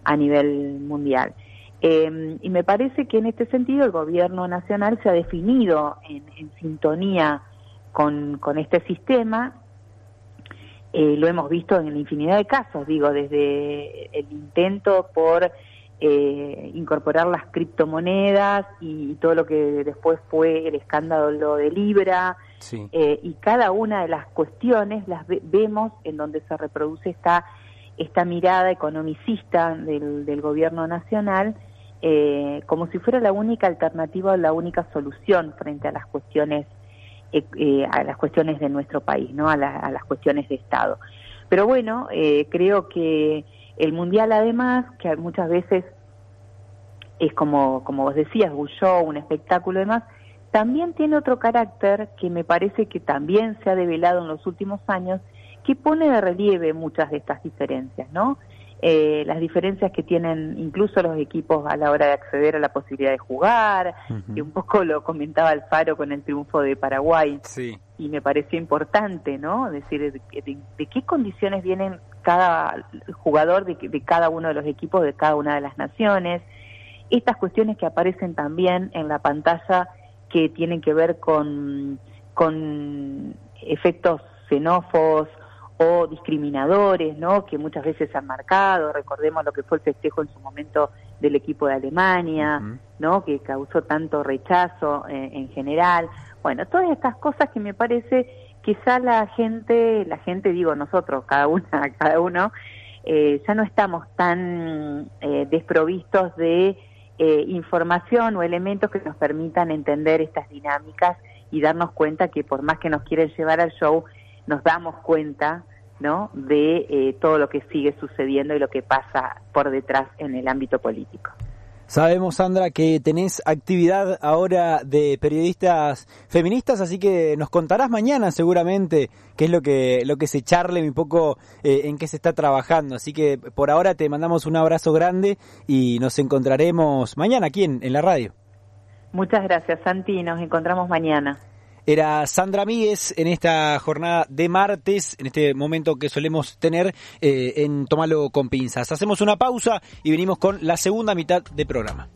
a nivel mundial. Y me parece que en este sentido el gobierno nacional se ha definido en sintonía con este sistema. Lo hemos visto en infinidad de casos, desde el intento por incorporar las criptomonedas y todo lo que después fue el escándalo de Libra, sí. Y cada una de las cuestiones las vemos en donde se reproduce esta mirada economicista del gobierno nacional, como si fuera la única alternativa o la única solución frente a las cuestiones de nuestro país, ¿no? A las cuestiones de Estado. Pero bueno, creo que el Mundial, además, que muchas veces es como vos decías, un show, un espectáculo y demás, también tiene otro carácter que me parece que también se ha develado en los últimos años, que pone de relieve muchas de estas diferencias, ¿no? Las diferencias que tienen incluso los equipos a la hora de acceder a la posibilidad de jugar, que un poco lo comentaba Alfaro con el triunfo de Paraguay, sí. Y me pareció importante, ¿no? Es decir, de qué condiciones vienen cada jugador de cada uno de los equipos de cada una de las naciones, estas cuestiones que aparecen también en la pantalla que tienen que ver con efectos xenófobos o discriminadores, ¿no? Que muchas veces han marcado. Recordemos lo que fue el festejo en su momento del equipo de Alemania, ¿no? Que causó tanto rechazo en general. Bueno, todas estas cosas que me parece que ya la gente digo nosotros, cada uno, ya no estamos tan desprovistos de información o elementos que nos permitan entender estas dinámicas y darnos cuenta que por más que nos quieren llevar al show, nos damos cuenta, ¿no? De todo lo que sigue sucediendo y lo que pasa por detrás en el ámbito político. Sabemos, Sandra, que tenés actividad ahora de periodistas feministas, así que nos contarás mañana seguramente qué es lo que se charle un poco en qué se está trabajando. Así que por ahora te mandamos un abrazo grande y nos encontraremos mañana aquí en la radio. Muchas gracias, Santi. Nos encontramos mañana. Era Sandra Míguez en esta jornada de martes, en este momento que solemos tener en Tómalo con Pinzas. Hacemos una pausa y venimos con la segunda mitad del programa.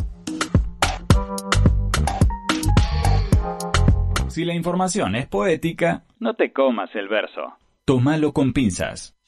Si la información es poética, no te comas el verso. Tómalo con pinzas.